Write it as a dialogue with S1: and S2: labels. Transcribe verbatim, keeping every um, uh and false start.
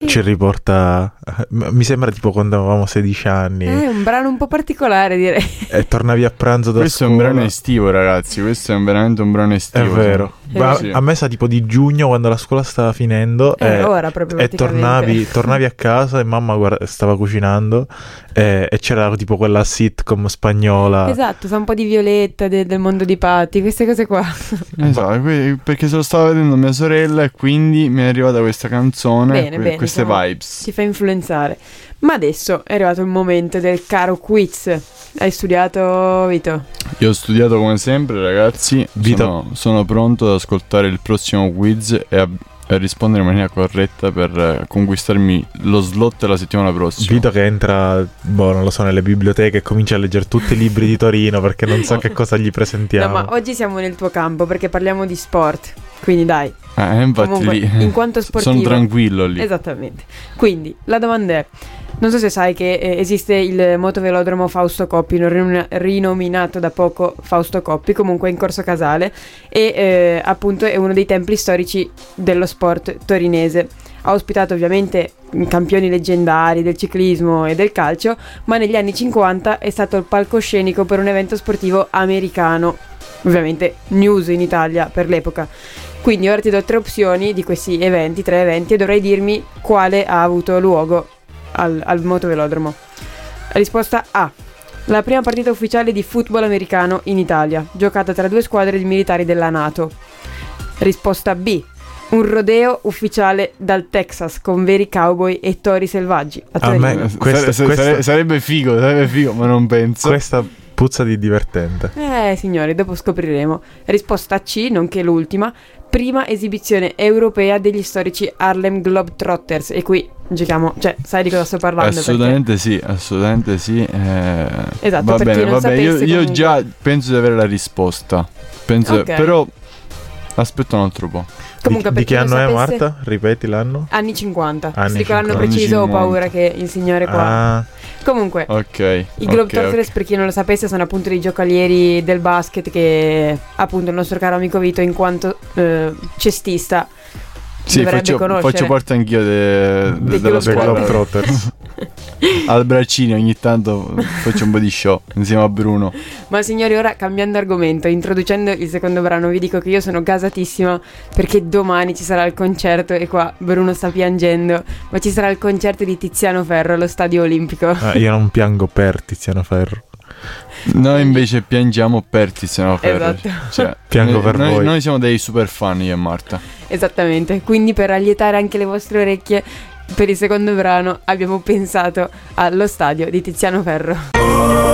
S1: ci riporta, mi sembra tipo quando avevamo sedici anni.
S2: È un brano un po' particolare, direi.
S1: E tornavi a pranzo da
S3: questo
S1: scuola.
S3: Questo è un brano estivo, ragazzi, questo è veramente un brano estivo.
S1: È vero. Ma
S3: sì.
S1: A me sa tipo di giugno, quando la scuola stava finendo,
S2: eh,
S1: e,
S2: ora proprio
S1: e tornavi, tornavi a casa e mamma guarda, stava cucinando e, e c'era tipo quella sitcom spagnola.
S2: Esatto, sa un po' di Violetta, de, del mondo di Patti, queste cose qua.
S3: Esatto, perché se lo stava vedendo mia sorella e quindi mi è arrivata questa canzone,
S2: bene,
S3: que-
S2: bene,
S3: queste
S2: insomma,
S3: vibes.
S2: Ti fa influenzare. Ma adesso è arrivato il momento del caro quiz. Hai studiato, Vito?
S3: Io ho studiato come sempre, ragazzi.
S1: Vito.
S3: Sono, sono pronto ad ascoltare il prossimo quiz e a, a rispondere in maniera corretta per eh, conquistarmi lo slot la settimana prossima.
S1: Vito che entra, boh, non lo so, nelle biblioteche e comincia a leggere tutti i libri di Torino perché non sa che cosa gli presentiamo.
S2: No, ma oggi siamo nel tuo campo perché parliamo di sport. Quindi dai.
S3: Eh, infatti
S2: Comunque,
S3: lì
S2: in quanto sportivo,
S3: sono tranquillo lì.
S2: Esattamente. Quindi la domanda è: non so se sai che eh, esiste il motovelodromo Fausto Coppi, rin- rinominato da poco Fausto Coppi, comunque in Corso Casale, e eh, appunto è uno dei templi storici dello sport torinese. Ha ospitato ovviamente campioni leggendari del ciclismo e del calcio, ma negli anni cinquanta è stato il palcoscenico per un evento sportivo americano, ovviamente news in Italia per l'epoca. Quindi ora ti do tre opzioni di questi eventi, tre eventi, e dovrai dirmi quale ha avuto luogo al, al motovelodromo. Risposta A: la prima partita ufficiale di football americano in Italia, giocata tra due squadre di militari della NATO. Risposta B: un rodeo ufficiale dal Texas con veri cowboy e tori selvaggi. A
S1: A me questa,
S3: Sare-
S1: questa,
S3: sare- sarebbe figo, sarebbe figo, ma non penso.
S1: Questa puzza di divertente.
S2: Eh signori, dopo scopriremo. Risposta C, nonché l'ultima: prima esibizione europea degli storici Harlem Globetrotters. E qui giochiamo, cioè sai di cosa sto parlando?
S3: Assolutamente perché... sì, assolutamente sì. Eh...
S2: Esatto,
S3: va
S2: per
S3: bene,
S2: chi non
S3: va bene. Io,
S2: sapesse
S3: io
S2: comunque...
S3: già penso di avere la risposta. Penso,
S2: Ok.
S3: però aspetta un altro po'.
S2: Comunque,
S1: di,
S2: per
S1: di che
S2: chi non
S1: anno
S2: sapesse...
S1: è Marta? Ripeti l'anno?
S2: Anni cinquanta.
S1: Anni
S2: Se dico l'anno
S1: cinquanta.
S2: preciso ho
S3: Anni cinquanta.
S2: paura che il signore qua...
S1: Ah,
S2: Comunque,
S3: Ok.
S2: i Globetrotters, okay. Per chi non lo sapesse, sono appunto dei giocalieri del basket che appunto il nostro caro amico Vito, in quanto eh, cestista,
S3: Sì,
S2: dovrebbe
S3: faccio,
S2: conoscere.
S3: faccio parte anch'io de, de,
S2: Dei
S3: della
S1: The
S3: squadra.
S1: Globetrotters.
S3: Al braccino ogni tanto faccio un po' di show insieme a Bruno.
S2: Ma signori, ora cambiando argomento, introducendo il secondo brano, vi dico che io sono gasatissima perché domani ci sarà il concerto, e qua Bruno sta piangendo, ma ci sarà il concerto di Tiziano Ferro allo Stadio Olimpico.
S1: Ah, io non piango per Tiziano Ferro.
S3: Noi invece piangiamo per Tiziano Ferro.
S2: Esatto.
S3: Cioè,
S1: Piango
S3: noi,
S1: per
S3: noi,
S1: voi.
S3: noi siamo dei super fan, io e Marta.
S2: Esattamente, quindi per allietare anche le vostre orecchie, per il secondo brano abbiamo pensato allo stadio di Tiziano Ferro.